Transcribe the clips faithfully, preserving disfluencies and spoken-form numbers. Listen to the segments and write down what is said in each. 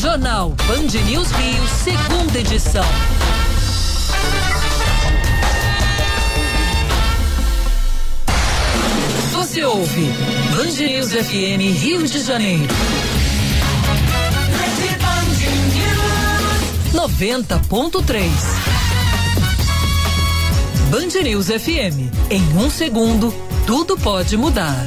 Jornal Band News Rio, segunda edição. Você ouve Band News F M Rio de Janeiro. noventa ponto três. Band News F M. Em um segundo, tudo pode mudar.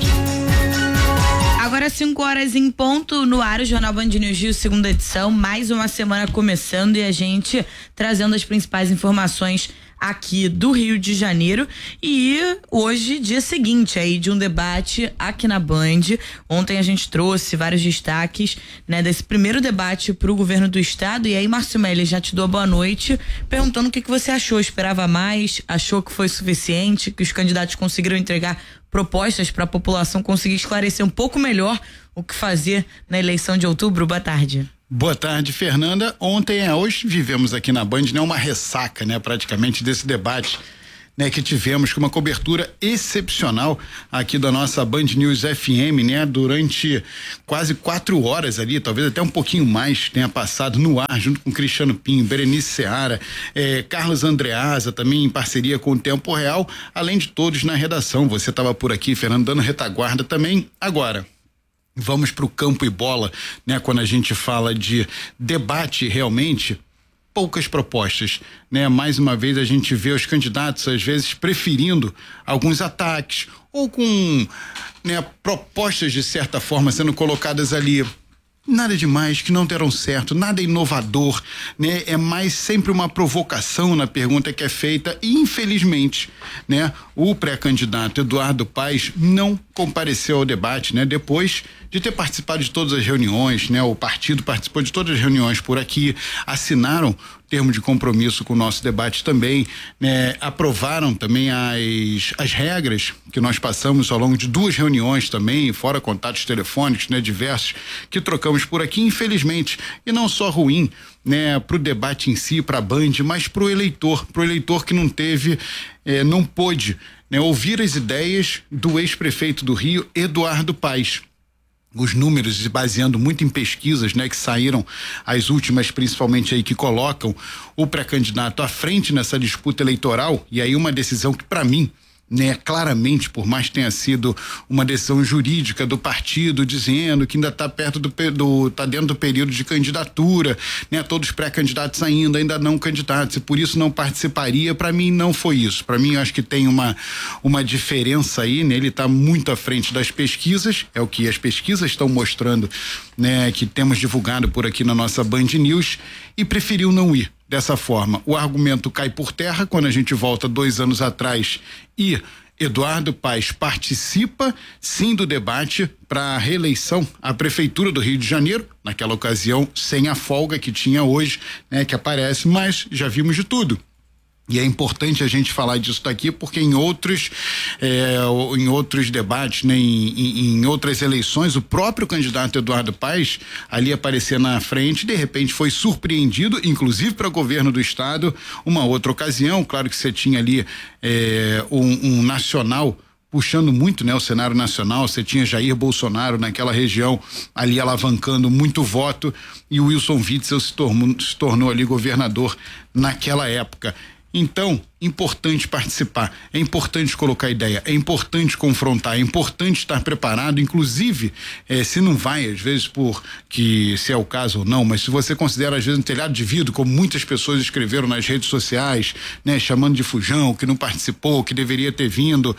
Agora cinco horas em ponto, no ar o Jornal Band News Rio, segunda edição, mais uma semana começando e a gente trazendo as principais informações aqui do Rio de Janeiro. E hoje, dia seguinte aí de um debate aqui na Band. Ontem a gente trouxe vários destaques, né, desse primeiro debate pro governo do estado. E aí, Márcio Melli, já te dou boa noite, perguntando o que que você achou. Esperava mais? Achou que foi suficiente? Que os candidatos conseguiram entregar propostas para a população conseguir esclarecer um pouco melhor o que fazer na eleição de outubro? Boa tarde. Boa tarde, Fernanda. Ontem, hoje vivemos aqui na Band, né, uma ressaca, né, praticamente desse debate, né, que tivemos com uma cobertura excepcional aqui da nossa Band News F M, né, durante quase quatro horas ali, talvez até um pouquinho mais tenha passado no ar, junto com Cristiano Pinho, Berenice Seara, eh, Carlos Andreasa, também em parceria com o Tempo Real, além de todos na redação. Você estava por aqui, Fernando, dando retaguarda também. Agora, vamos para o campo e bola, né? Quando a gente fala de debate, realmente poucas propostas, né? Mais uma vez a gente vê os candidatos às vezes preferindo alguns ataques ou com, né, propostas de certa forma sendo colocadas ali. Nada demais, que não deram certo, nada inovador, né? É mais sempre uma provocação na pergunta que é feita e, infelizmente, né? O pré-candidato Eduardo Paes não compareceu ao debate, né? Depois de ter participado de todas as reuniões, né? O partido participou de todas as reuniões por aqui, assinaram termo de compromisso com o nosso debate também, né? Aprovaram também as, as regras que nós passamos ao longo de duas reuniões também, fora contatos telefônicos, né? Diversos que trocamos por aqui, infelizmente, e não só ruim, né, para o debate em si, para a Band, mas para o eleitor, para o eleitor que não teve, eh, não pôde, né, ouvir as ideias do ex-prefeito do Rio, Eduardo Paes. Os números, se baseando muito em pesquisas, né, que saíram, as últimas principalmente aí, que colocam o pré-candidato à frente nessa disputa eleitoral, e aí uma decisão que, para mim, né, claramente, por mais que tenha sido uma decisão jurídica do partido dizendo que ainda está perto do, do tá dentro do período de candidatura, né, todos pré-candidatos ainda, ainda não candidatos, e por isso não participaria. Para mim não foi isso. Para mim, eu acho que tem uma uma diferença aí, né? Ele está muito à frente das pesquisas, é o que as pesquisas estão mostrando, né, que temos divulgado por aqui na nossa Band News, e preferiu não ir dessa forma. O argumento cai por terra quando a gente volta dois anos atrás e Eduardo Paes participa sim do debate para a reeleição à prefeitura do Rio de Janeiro, naquela ocasião sem a folga que tinha hoje, né, que aparece, mas já vimos de tudo. E é importante a gente falar disso daqui, porque em outros eh, em outros debates, né, em, em, em outras eleições, o próprio candidato Eduardo Paes ali aparecer na frente, de repente foi surpreendido, inclusive para o governo do estado, uma outra ocasião. Claro que você tinha ali eh, um, um nacional puxando muito, né, o cenário nacional. Você tinha Jair Bolsonaro naquela região ali alavancando muito voto, e o Wilson Witzel se tornou, se tornou ali governador naquela época. Então, importante participar, é importante colocar ideia, é importante confrontar, é importante estar preparado, inclusive, eh, se não vai, às vezes, por que se é o caso ou não, mas se você considera, às vezes, um telhado de vidro, como muitas pessoas escreveram nas redes sociais, né, chamando de fujão, que não participou, que deveria ter vindo,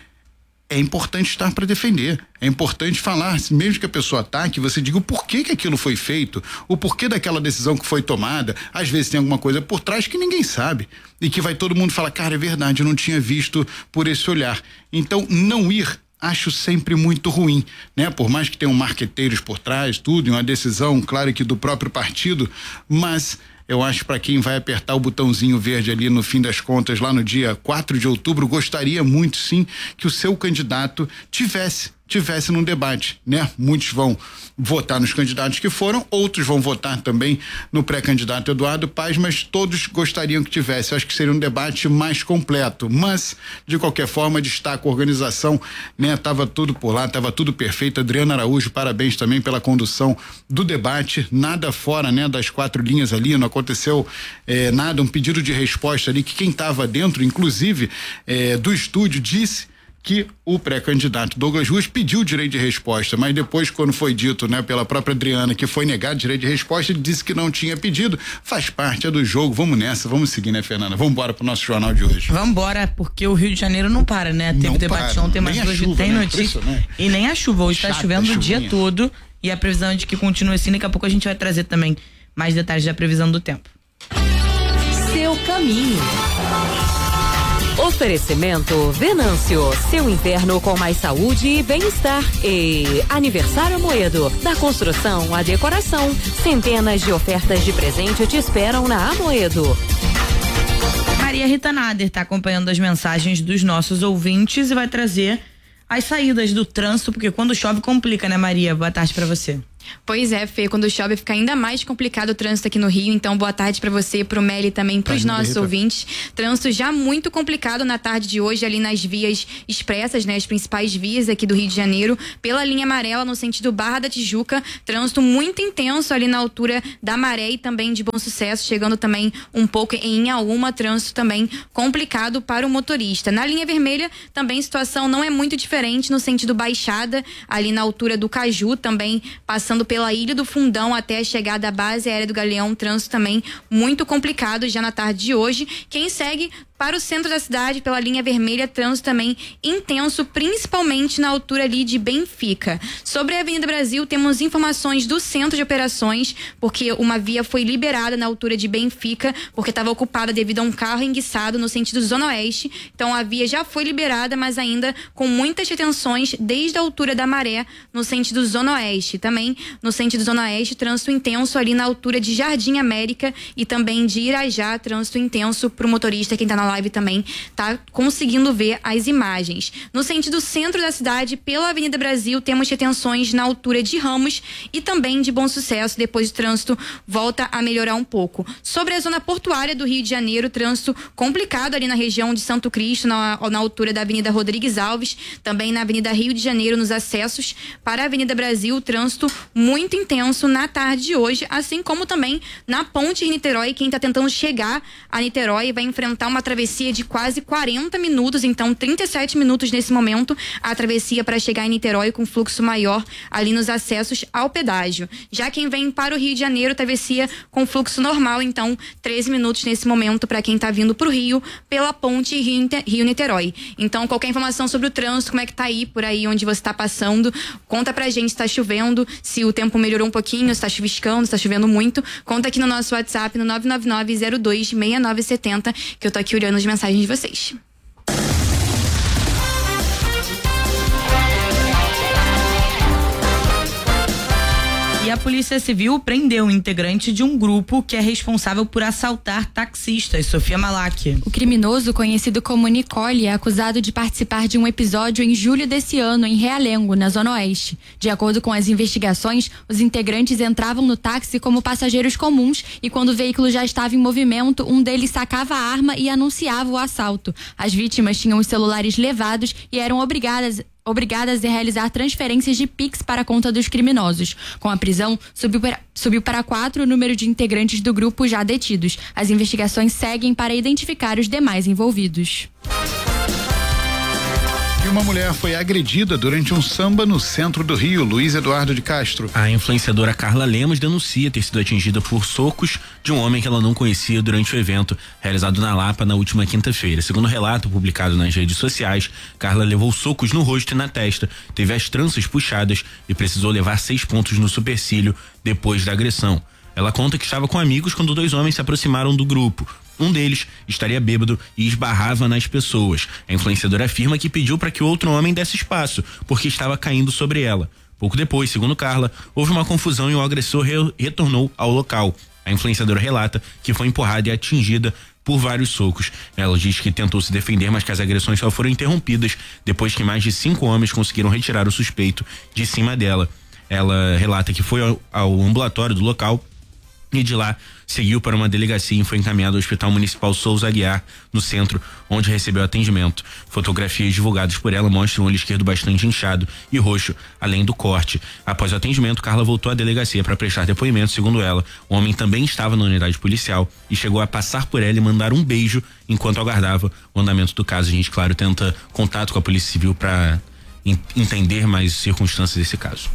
é importante estar para defender, é importante falar, mesmo que a pessoa ataque, você diga o porquê que aquilo foi feito, o porquê daquela decisão que foi tomada. Às vezes tem alguma coisa por trás que ninguém sabe e que vai todo mundo falar, cara, é verdade, eu não tinha visto por esse olhar. Então, não ir, acho sempre muito ruim, né? Por mais que tenham marqueteiros por trás, tudo, e uma decisão, claro que do próprio partido, mas eu acho para quem vai apertar o botãozinho verde ali no fim das contas, lá no dia quatro de outubro, gostaria muito sim que o seu candidato tivesse tivesse num debate, né? Muitos vão votar nos candidatos que foram, outros vão votar também no pré-candidato Eduardo Paes, mas todos gostariam que tivesse. Eu acho que seria um debate mais completo, mas de qualquer forma destaco a organização, né? Tava tudo por lá, tava tudo perfeito. Adriana Araújo, parabéns também pela condução do debate, nada fora, né? Das quatro linhas ali, não aconteceu eh, nada, um pedido de resposta ali que quem tava dentro, inclusive eh, do estúdio, disse que o pré-candidato Douglas Ruas pediu direito de resposta, mas depois, quando foi dito, né, pela própria Adriana que foi negado direito de resposta, ele disse que não tinha pedido. Faz parte, é do jogo. Vamos nessa, vamos seguir, né, Fernanda? Vamos embora pro nosso jornal de hoje. Vamos embora, porque o Rio de Janeiro não para, né? Teve não debate para, ontem, mas hoje chuva, tem né? notícia. Isso, né? E nem a chuva, hoje tá Chata, chovendo o chuvinha. dia todo. E a previsão é de que continue assim. Daqui a pouco a gente vai trazer também mais detalhes da previsão do tempo. Seu caminho. Oferecimento Venâncio, seu inverno com mais saúde e bem-estar. E Aniversário Amoedo, da construção à decoração. Centenas de ofertas de presente te esperam na Amoedo. Maria Rita Nader está acompanhando as mensagens dos nossos ouvintes e vai trazer as saídas do trânsito, porque quando chove complica, né, Maria? Boa tarde para você. Pois é, Fê, quando chove fica ainda mais complicado o trânsito aqui no Rio, então boa tarde pra você, pro Meli e também pros Tá, nossos Rita. ouvintes. Trânsito já muito complicado na tarde de hoje ali nas vias expressas, né, as principais vias aqui do Rio de Janeiro, pela linha amarela no sentido Barra da Tijuca, trânsito muito intenso ali na altura da Maré e também de Bom Sucesso, chegando também um pouco em Inhaúma, trânsito também complicado para o motorista. Na linha vermelha também situação não é muito diferente no sentido Baixada, ali na altura do Caju, também passando pela Ilha do Fundão até a chegada à base aérea do Galeão, trânsito também muito complicado já na tarde de hoje. Quem segue para o centro da cidade pela linha vermelha, trânsito também intenso, principalmente na altura ali de Benfica. Sobre a Avenida Brasil, temos informações do centro de operações, porque uma via foi liberada na altura de Benfica, porque estava ocupada devido a um carro enguiçado no sentido Zona Oeste. Então a via já foi liberada, mas ainda com muitas retenções desde a altura da Maré no sentido Zona Oeste. Também no sentido Zona Oeste, trânsito intenso ali na altura de Jardim América e também de Irajá, trânsito intenso para o motorista, quem está na live também tá conseguindo ver as imagens. No sentido centro da cidade, pela Avenida Brasil, temos retenções na altura de Ramos e também de Bom Sucesso. Depois o trânsito volta a melhorar um pouco. Sobre a zona portuária do Rio de Janeiro, trânsito complicado ali na região de Santo Cristo, na, na altura da Avenida Rodrigues Alves, também na Avenida Rio de Janeiro, nos acessos para a Avenida Brasil, trânsito muito intenso na tarde de hoje, assim como também na Ponte Niterói. Quem está tentando chegar a Niterói vai enfrentar uma travessia de quase quarenta minutos, então trinta e sete minutos nesse momento, a travessia para chegar em Niterói com fluxo maior ali nos acessos ao pedágio. Já quem vem para o Rio de Janeiro, travessia com fluxo normal, então treze minutos nesse momento para quem está vindo para o Rio pela ponte Rio-Niterói. Então qualquer informação sobre o trânsito, como é que tá aí por aí onde você está passando, conta pra gente se tá chovendo, se o tempo melhorou um pouquinho, se está chuviscando, se está chovendo muito, conta aqui no nosso WhatsApp no nove nove nove zero dois seis nove sete zero, que eu tô aqui olhando as mensagens de vocês. E a Polícia Civil prendeu um integrante de um grupo que é responsável por assaltar taxistas, Sofia Malak. O criminoso, conhecido como Nicole, é acusado de participar de um episódio em julho desse ano em Realengo, na Zona Oeste. De acordo com as investigações, os integrantes entravam no táxi como passageiros comuns e quando o veículo já estava em movimento, um deles sacava a arma e anunciava o assalto. As vítimas tinham os celulares levados e eram obrigadas obrigadas a realizar transferências de Pix para a conta dos criminosos. Com a prisão, subiu para, subiu para quatro o número de integrantes do grupo já detidos. As investigações seguem para identificar os demais envolvidos. E uma mulher foi agredida durante um samba no centro do Rio. Luiz Eduardo de Castro. A influenciadora Carla Lemos denuncia ter sido atingida por socos de um homem que ela não conhecia durante o evento realizado na Lapa na última quinta-feira. Segundo o relato publicado nas redes sociais, Carla levou socos no rosto e na testa, teve as tranças puxadas e precisou levar seis pontos no supercílio depois da agressão. Ela conta que estava com amigos quando dois homens se aproximaram do grupo. Um deles estaria bêbado e esbarrava nas pessoas. A influenciadora afirma que pediu para que o outro homem desse espaço, porque estava caindo sobre ela. Pouco depois, segundo Carla, houve uma confusão e o agressor re- retornou ao local. A influenciadora relata que foi empurrada e atingida por vários socos. Ela diz que tentou se defender, mas que as agressões só foram interrompidas depois que mais de cinco homens conseguiram retirar o suspeito de cima dela. Ela relata que foi ao, ao ambulatório do local e de lá seguiu para uma delegacia e foi encaminhado ao Hospital Municipal Souza Aguiar, no centro, onde recebeu atendimento. Fotografias divulgadas por ela mostram o olho esquerdo bastante inchado e roxo, além do corte. Após o atendimento, Carla voltou à delegacia para prestar depoimento. Segundo ela, o homem também estava na unidade policial e chegou a passar por ela e mandar um beijo enquanto aguardava o andamento do caso. A gente, claro, tenta contato com a Polícia Civil para entender mais circunstâncias desse caso.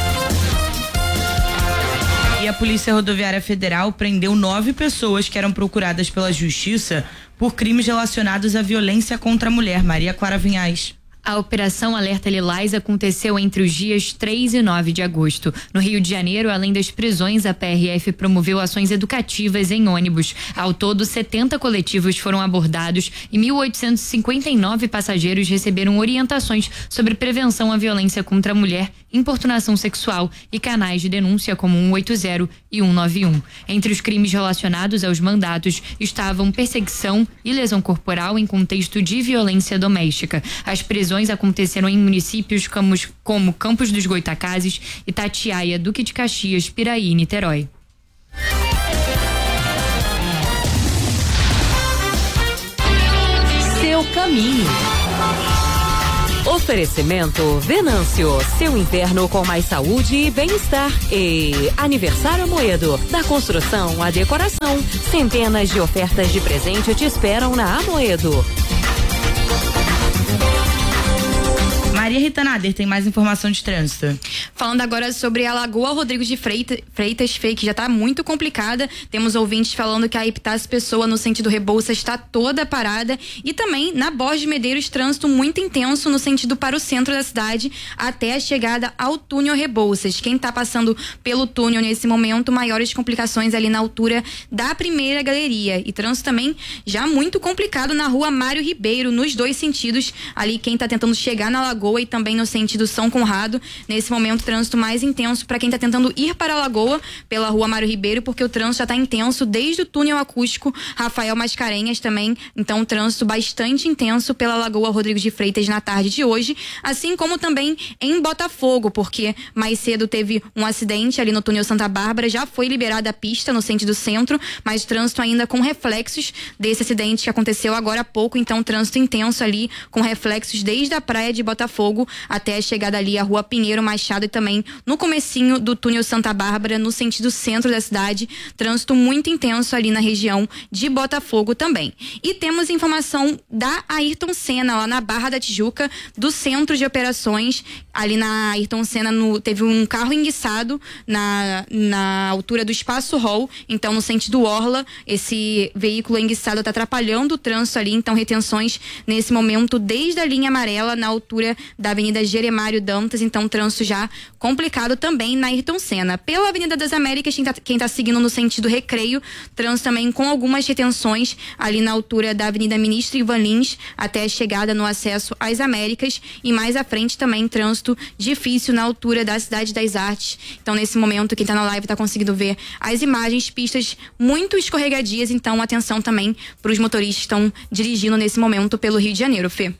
E a Polícia Rodoviária Federal prendeu nove pessoas que eram procuradas pela Justiça por crimes relacionados à violência contra a mulher. Maria Clara Vinhais. A Operação Alerta Lilás aconteceu entre os dias três e nove de agosto. No Rio de Janeiro, além das prisões, a P R F promoveu ações educativas em ônibus. Ao todo, setenta coletivos foram abordados e mil oitocentos e cinquenta e nove passageiros receberam orientações sobre prevenção à violência contra a mulher, importunação sexual e canais de denúncia como um oito zero e um nove um. Entre os crimes relacionados aos mandatos estavam perseguição e lesão corporal em contexto de violência doméstica. As prisões aconteceram em municípios como, como Campos dos Goitacazes, Itatiaia, Duque de Caxias, Piraí e Niterói. Seu caminho. Oferecimento Venâncio, seu inverno com mais saúde e bem-estar. E Aniversário Amoedo, da construção à decoração. Centenas de ofertas de presente te esperam na Amoedo. Maria Rita Nader tem mais informação de trânsito. Falando agora sobre a Lagoa Rodrigues de Freitas, Freitas que já está muito complicada. Temos ouvintes falando que a Epitácio Pessoa, no sentido Rebouças, está toda parada. E também na Borges Medeiros, trânsito muito intenso no sentido para o centro da cidade, até a chegada ao túnel Rebouças. Quem está passando pelo túnel nesse momento, maiores complicações ali na altura da primeira galeria. E trânsito também já muito complicado na rua Mário Ribeiro, nos dois sentidos. Ali quem está tentando chegar na Lagoa e também no sentido São Conrado. Nesse momento, trânsito mais intenso para quem está tentando ir para a Lagoa pela rua Mário Ribeiro, porque o trânsito já está intenso desde o túnel acústico Rafael Mascarenhas também. Então, um trânsito bastante intenso pela Lagoa Rodrigues de Freitas na tarde de hoje, assim como também em Botafogo, porque mais cedo teve um acidente ali no túnel Santa Bárbara, já foi liberada a pista no sentido centro, mas trânsito ainda com reflexos desse acidente que aconteceu agora há pouco. Então, trânsito intenso ali com reflexos desde a praia de Botafogo até a chegada ali à rua Pinheiro Machado e também no comecinho do túnel Santa Bárbara, no sentido centro da cidade. Trânsito muito intenso ali na região de Botafogo também. E temos informação da Ayrton Senna, lá na Barra da Tijuca, do centro de operações. Ali na Ayrton Senna no, teve um carro enguiçado na, na altura do Espaço Hall, então no sentido Orla. Esse veículo enguiçado está atrapalhando o trânsito ali, então retenções nesse momento desde a linha amarela na altura da Avenida Jeremário Dantas. Então trânsito já complicado também na Ayrton Senna. Pela Avenida das Américas, quem tá, quem tá seguindo no sentido Recreio, trânsito também com algumas retenções ali na altura da Avenida Ministro Ivan Lins até a chegada no acesso às Américas, e mais à frente também trânsito difícil na altura da Cidade das Artes. Então nesse momento quem tá na live tá conseguindo ver as imagens, pistas muito escorregadias, então atenção também para os motoristas que estão dirigindo nesse momento pelo Rio de Janeiro, Fê.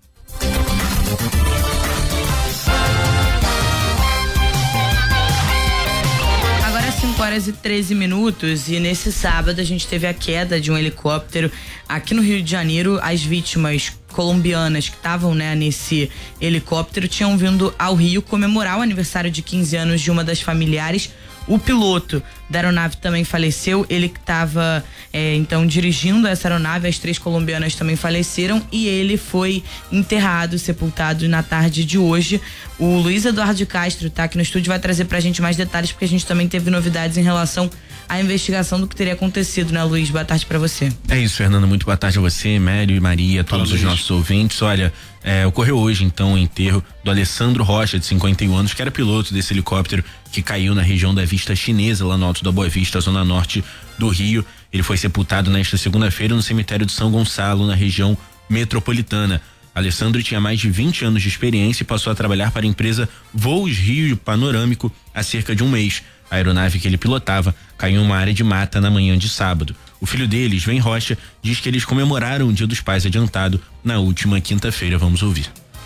cinco horas e treze minutos, e nesse sábado a gente teve a queda de um helicóptero aqui no Rio de Janeiro. As vítimas colombianas que estavam, né, nesse helicóptero tinham vindo ao Rio comemorar o aniversário de quinze anos de uma das familiares. O piloto da aeronave também faleceu, ele que estava é, então dirigindo essa aeronave. As três colombianas também faleceram e ele foi enterrado, sepultado na tarde de hoje. O Luiz Eduardo de Castro tá aqui no estúdio, vai trazer pra gente mais detalhes, porque a gente também teve novidades em relação à investigação do que teria acontecido, né, Luiz? Boa tarde pra você. É isso, Fernanda, muito boa tarde a você, Mério e Maria, todos Fala, os Luiz. nossos ouvintes. Olha, é, ocorreu hoje então o enterro do Alessandro Rocha, de cinquenta e um anos, que era piloto desse helicóptero que caiu na região da Vista Chinesa, lá no alto da Boa Vista, zona norte do Rio. Ele foi sepultado nesta segunda-feira no cemitério de São Gonçalo, na região metropolitana. Alessandro tinha mais de vinte anos de experiência e passou a trabalhar para a empresa Voos Rio Panorâmico há cerca de um mês. A aeronave que ele pilotava caiu em uma área de mata na manhã de sábado. O filho deles, Sven Rocha, diz que eles comemoraram o Dia dos Pais adiantado na última quinta-feira. Vamos ouvir.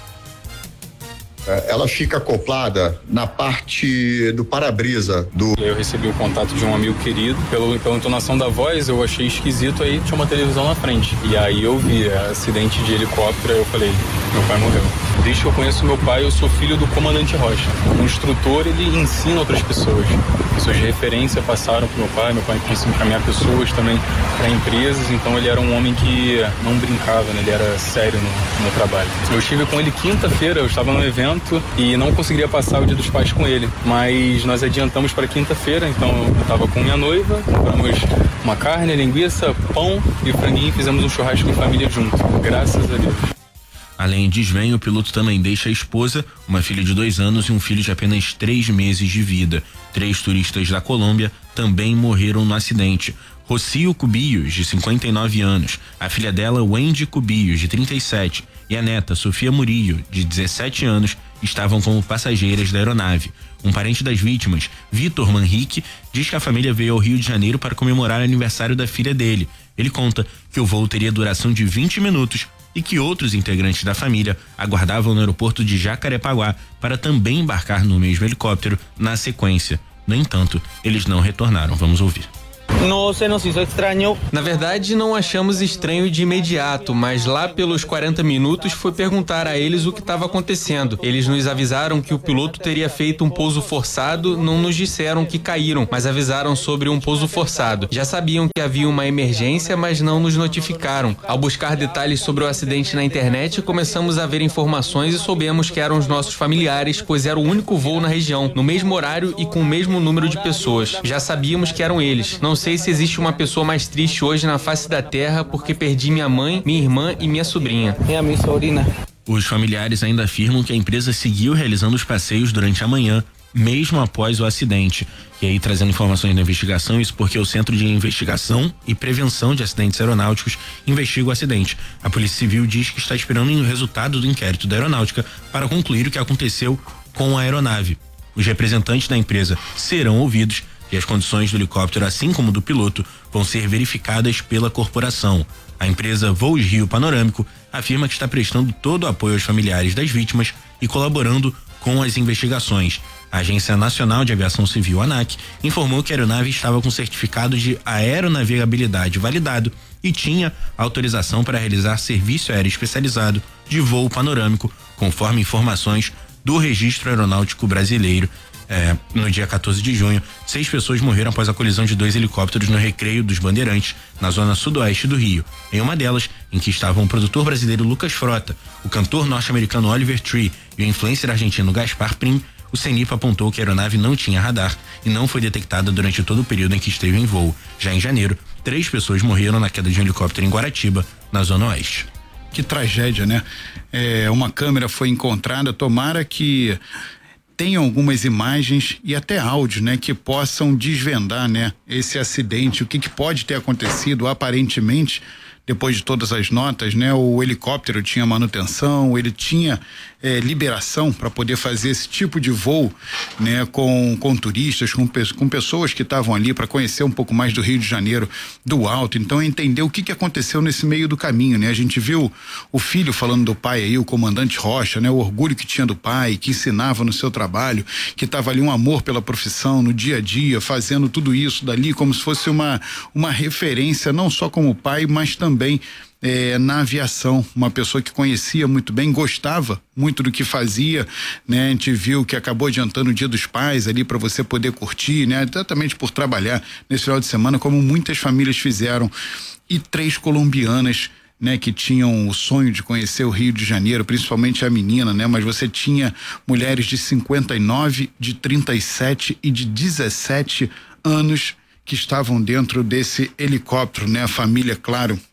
Ela fica acoplada na parte do para-brisa do. Eu recebi o contato de um amigo querido, pelo, pela entonação da voz, eu achei esquisito, aí tinha uma televisão na frente. E aí eu vi acidente de helicóptero, aí eu falei, meu pai morreu. Desde que eu conheço meu pai, eu sou filho do comandante Rocha. Um instrutor, ele ensina outras pessoas. Pessoas de referência passaram pro meu pai, meu pai conseguiu encaminhar pessoas também para empresas, então ele era um homem que não brincava, né? Ele era sério no, no trabalho. Eu estive com ele quinta-feira, eu estava no evento e não conseguiria passar o Dia dos Pais com ele, mas nós adiantamos para quinta-feira, então eu estava com minha noiva, compramos uma carne, linguiça, pão e franguinho e fizemos um churrasco em família junto, graças a Deus. Além de Sven, o piloto também deixa a esposa, uma filha de dois anos e um filho de apenas três meses de vida. Três turistas da Colômbia também morreram no acidente. Rocio Cubillos, de cinquenta e nove anos, a filha dela, Wendy Cubillos, de trinta e sete, e a neta, Sofia Murillo, de dezessete anos, estavam como passageiras da aeronave. Um parente das vítimas, Vitor Manrique, diz que a família veio ao Rio de Janeiro para comemorar o aniversário da filha dele. Ele conta que o voo teria duração de vinte minutos e que outros integrantes da família aguardavam no aeroporto de Jacarepaguá para também embarcar no mesmo helicóptero na sequência. No entanto, eles não retornaram. Vamos ouvir. Não se nos hizo estranho. Na verdade, não achamos estranho de imediato, mas lá pelos quarenta minutos foi perguntar a eles o que estava acontecendo. Eles nos avisaram que o piloto teria feito um pouso forçado, não nos disseram que caíram, mas avisaram sobre um pouso forçado. Já sabiam que havia uma emergência, mas não nos notificaram. Ao buscar detalhes sobre o acidente na internet, começamos a ver informações e soubemos que eram os nossos familiares, pois era o único voo na região, no mesmo horário e com o mesmo número de pessoas. Já sabíamos que eram eles. Não sei se existe uma pessoa mais triste hoje na face da terra porque perdi minha mãe, minha irmã e minha sobrinha. E a minha sobrinha. Os familiares ainda afirmam que a empresa seguiu realizando os passeios durante a manhã, mesmo após o acidente. E aí, trazendo informações da investigação, isso porque o Centro de Investigação e Prevenção de Acidentes Aeronáuticos investiga o acidente. A Polícia Civil diz que está esperando o resultado do inquérito da aeronáutica para concluir o que aconteceu com a aeronave. Os representantes da empresa serão ouvidos e as condições do helicóptero, assim como do piloto, vão ser verificadas pela corporação. A empresa Voos Rio Panorâmico afirma que está prestando todo o apoio aos familiares das vítimas e colaborando com as investigações. A Agência Nacional de Aviação Civil, ANAC, informou que a aeronave estava com certificado de aeronavegabilidade validado e tinha autorização para realizar serviço aéreo especializado de voo panorâmico, conforme informações do Registro Aeronáutico Brasileiro. É, no dia quatorze de junho, seis pessoas morreram após a colisão de dois helicópteros no Recreio dos Bandeirantes, na zona sudoeste do Rio. Em uma delas, em que estavam o produtor brasileiro Lucas Frota, o cantor norte-americano Oliver Tree e o influencer argentino Gaspar Prim, o CENIPA apontou que a aeronave não tinha radar e não foi detectada durante todo o período em que esteve em voo. Já em janeiro, três pessoas morreram na queda de um helicóptero em Guaratiba, na zona oeste. Que tragédia, né? É, uma câmera foi encontrada, tomara que tem algumas imagens e até áudio, né, que possam desvendar, né, esse acidente, o que que pode ter acontecido. Aparentemente, depois de todas as notas, né, o helicóptero tinha manutenção, ele tinha é, liberação para poder fazer esse tipo de voo, né, com com turistas, com, com pessoas que estavam ali para conhecer um pouco mais do Rio de Janeiro do alto. Então, entender o que que aconteceu nesse meio do caminho, né? A gente viu o filho falando do pai aí, o comandante Rocha, né, o orgulho que tinha do pai, que ensinava no seu trabalho, que estava ali um amor pela profissão no dia a dia, fazendo tudo isso dali como se fosse uma uma referência, não só como pai, mas também É, na aviação, uma pessoa que conhecia muito bem, gostava muito do que fazia, né? A gente viu que acabou adiantando o Dia dos Pais ali para você poder curtir, né? Exatamente por trabalhar nesse final de semana, como muitas famílias fizeram. E três colombianas, né, que tinham o sonho de conhecer o Rio de Janeiro, principalmente a menina, né? Mas você tinha mulheres de cinquenta e nove, de trinta e sete e de dezessete anos que estavam dentro desse helicóptero, né? A família, claro,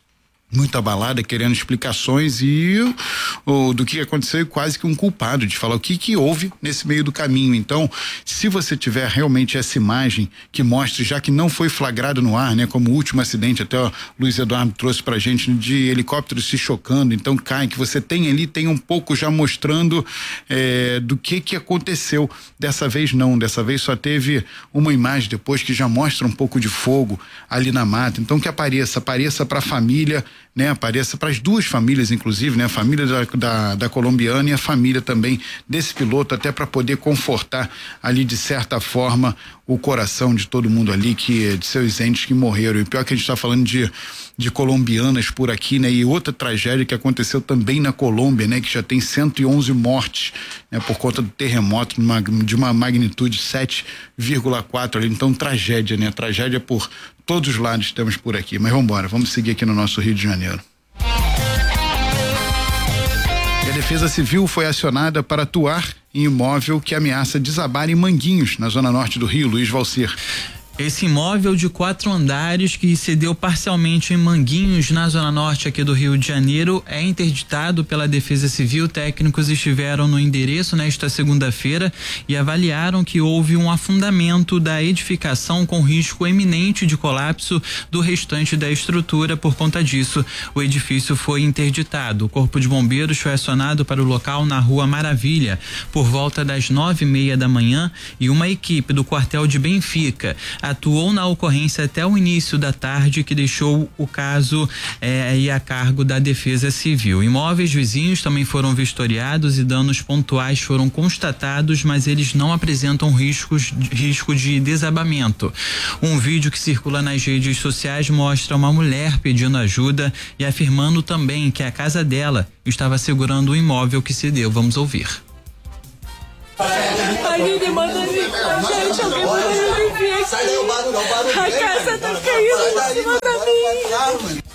muito abalada, querendo explicações e o, do que aconteceu, e quase que um culpado de falar o que que houve nesse meio do caminho. Então, se você tiver realmente essa imagem que mostre, já que não foi flagrado no ar, né, como o último acidente, até o Luiz Eduardo trouxe pra gente, de helicóptero se chocando, então cai, que você tem ali, tem um pouco já mostrando é, do que que aconteceu. Dessa vez não, dessa vez só teve uma imagem depois que já mostra um pouco de fogo ali na mata. Então que apareça, apareça pra família, né, apareça para as duas famílias, inclusive, né, a família da, da, da colombiana e a família também desse piloto, até para poder confortar ali de certa forma o coração de todo mundo ali, que de seus entes que morreram. E pior que a gente está falando de de colombianas por aqui, né, e outra tragédia que aconteceu também na Colômbia, né, que já tem cento e onze mortes, né, por conta do terremoto numa, de uma magnitude sete vírgula quatro ali. Então tragédia, né, tragédia por todos os lados temos por aqui. Mas vamos embora, vamos seguir aqui no nosso Rio de Janeiro. E a Defesa Civil foi acionada para atuar em imóvel que ameaça desabar em Manguinhos, na zona norte do Rio. Luiz Valcir. Esse imóvel de quatro andares que cedeu parcialmente em Manguinhos, na zona norte aqui do Rio de Janeiro, é interditado pela Defesa Civil. Técnicos estiveram no endereço nesta segunda-feira e avaliaram que houve um afundamento da edificação com risco eminente de colapso do restante da estrutura. Por conta disso, o edifício foi interditado. O Corpo de Bombeiros foi acionado para o local na Rua Maravilha por volta das nove e meia da manhã e uma equipe do quartel de Benfica atuou na ocorrência até o início da tarde, que deixou o caso eh, aí a cargo da Defesa Civil. Imóveis vizinhos também foram vistoriados e danos pontuais foram constatados, mas eles não apresentam riscos, risco de desabamento. Um vídeo que circula nas redes sociais mostra uma mulher pedindo ajuda e afirmando também que a casa dela estava segurando o imóvel que cedeu. Vamos ouvir. Aline, manda vir pra gente, alguém manda vir aqui. Sai daí, o barulho, o barulho. A casa tá caindo em cima da minha.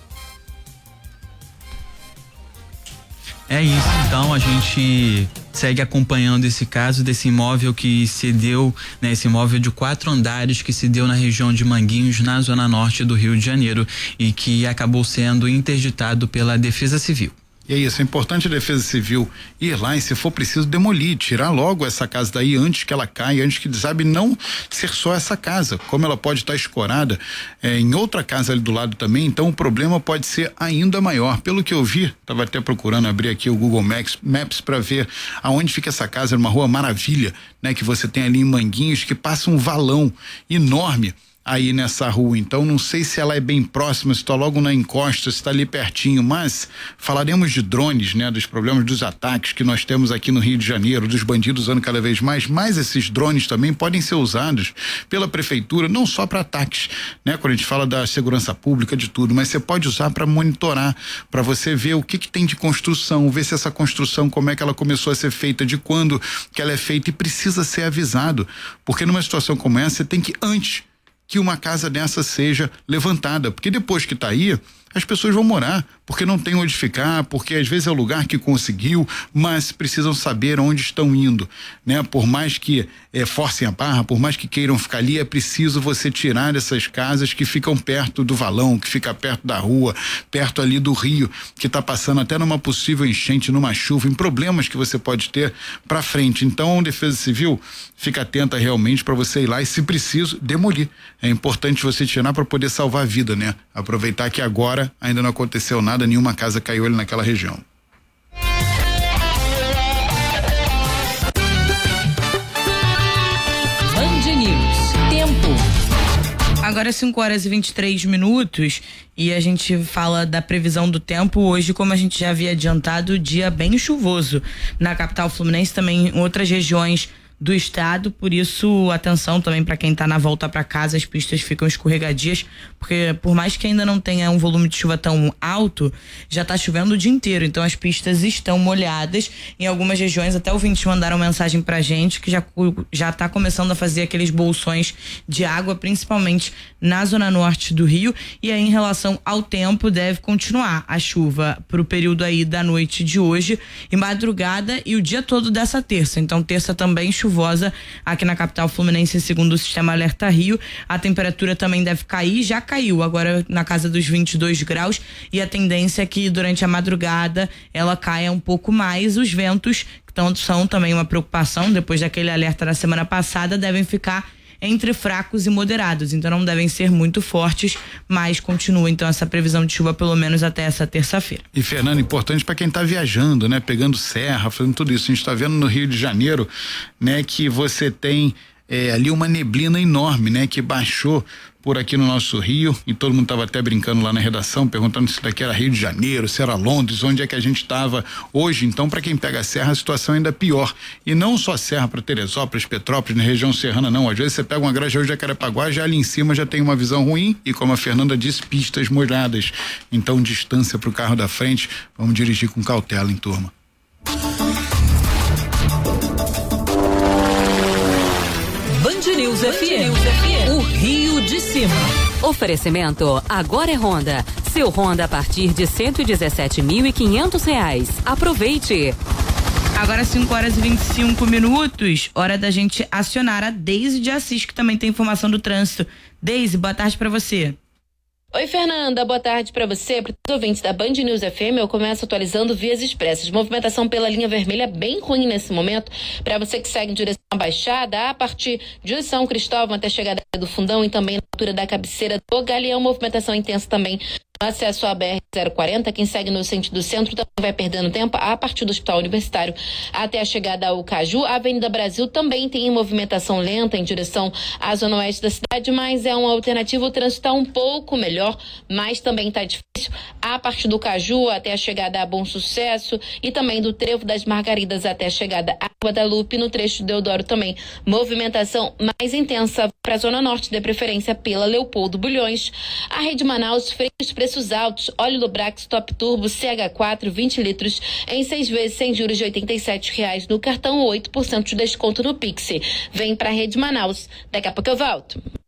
É isso, então a gente segue acompanhando esse caso desse imóvel que cedeu, né, esse imóvel de quatro andares que se deu na região de Manguinhos, na zona norte do Rio de Janeiro, e que acabou sendo interditado pela Defesa Civil. E é isso, é importante a Defesa Civil ir lá e, se for preciso, demolir, tirar logo essa casa daí antes que ela caia, antes que desabe, não ser só essa casa, como ela pode estar escorada é, em outra casa ali do lado também. Então o problema pode ser ainda maior. Pelo que eu vi, estava até procurando abrir aqui o Google Maps, Maps para ver aonde fica essa casa, numa Rua Maravilha, né, que você tem ali em Manguinhos, que passa um valão enorme aí nessa rua. Então não sei se ela é bem próxima, se está logo na encosta, se está ali pertinho, mas falaremos de drones, né, dos problemas dos ataques que nós temos aqui no Rio de Janeiro, dos bandidos usando cada vez mais, mas esses drones também podem ser usados pela prefeitura, não só para ataques, né, quando a gente fala da segurança pública, de tudo, mas você pode usar para monitorar, para você ver o que que tem de construção, ver se essa construção, como é que ela começou a ser feita, de quando que ela é feita, e precisa ser avisado, porque numa situação como essa, você tem que, antes que uma casa dessa seja levantada, porque depois que está aí, as pessoas vão morar, porque não tem onde ficar, porque às vezes é o lugar que conseguiu, mas precisam saber onde estão indo, né? Por mais que é, forcem a barra, por mais que queiram ficar ali, é preciso você tirar essas casas que ficam perto do valão, que fica perto da rua, perto ali do rio, que está passando até numa possível enchente, numa chuva, em problemas que você pode ter para frente. Então, a Defesa Civil fica atenta realmente para você ir lá e, se preciso, demolir. É importante você tirar para poder salvar a vida, né? Aproveitar que agora ainda não aconteceu nada, nenhuma casa caiu ali naquela região. Band News. Tempo. Agora é cinco horas e vinte e três minutos e a gente fala da previsão do tempo. Hoje, como a gente já havia adiantado, dia bem chuvoso na capital fluminense, também em outras regiões do estado, por isso atenção também para quem está na volta para casa, as pistas ficam escorregadias, porque por mais que ainda não tenha um volume de chuva tão alto, já está chovendo o dia inteiro, então as pistas estão molhadas em algumas regiões. Até o vinte e um mandaram mensagem pra gente que já já está começando a fazer aqueles bolsões de água, principalmente na zona norte do Rio. E aí, em relação ao tempo, deve continuar a chuva pro período aí da noite de hoje e madrugada e o dia todo dessa terça. Então terça também chuva chuvosa aqui na capital fluminense, segundo o sistema Alerta Rio. A temperatura também deve cair, já caiu agora na casa dos vinte e dois graus, e a tendência é que durante a madrugada ela caia um pouco mais. Os ventos, que são também uma preocupação, depois daquele alerta da semana passada, devem ficar entre fracos e moderados, então não devem ser muito fortes, mas continua então essa previsão de chuva pelo menos até essa terça-feira. E Fernando, importante para quem está viajando, né, pegando serra, fazendo tudo isso. A gente está vendo no Rio de Janeiro, né, que você tem é, ali uma neblina enorme, né, que baixou por aqui no nosso Rio, e todo mundo estava até brincando lá na redação, perguntando se daqui era Rio de Janeiro, se era Londres, onde é que a gente estava hoje. Então, para quem pega a serra, a situação ainda é pior. E não só serra para Teresópolis, Petrópolis, na região serrana, não. Às vezes você pega uma Grajaú, Jacarepaguá, já ali em cima já tem uma visão ruim, e como a Fernanda disse, pistas molhadas. Então, distância para o carro da frente, vamos dirigir com cautela, hein, turma. Band News F M, o Rio de Cima. Oferecimento agora é Honda. Seu Honda a partir de cento e dezessete mil e quinhentos reais. Aproveite. Agora cinco horas e vinte e cinco minutos, hora da gente acionar a Deise de Assis, que também tem informação do trânsito. Deise, boa tarde para você. Oi, Fernanda, boa tarde para você, para os ouvintes da Band News F M. Eu começo atualizando vias expressas. Movimentação pela linha vermelha bem ruim nesse momento. Para você que segue em direção à Baixada, a partir de São Cristóvão até a chegada do Fundão e também na altura da cabeceira do Galeão, movimentação intensa também no acesso à B R zero quarenta. Quem segue no sentido centro também vai perdendo tempo a partir do Hospital Universitário até a chegada ao Caju. A Avenida Brasil também tem movimentação lenta em direção à zona oeste da cidade, mas é uma alternativa. O trânsito está um pouco melhor, mas também está difícil a partir do Caju até a chegada a Bom Sucesso e também do Trevo das Margaridas até a chegada a Guadalupe. No trecho de Deodoro também movimentação mais intensa para a zona norte, de preferência pela Leopoldo Bulhões. A Rede Manaus, freios, preços altos, óleo Lubrax Top Turbo C H quatro, vinte litros em seis vezes sem juros de oitenta e sete reais no cartão, oito por cento de desconto no Pix. Vem para a Rede Manaus. Daqui a pouco eu volto.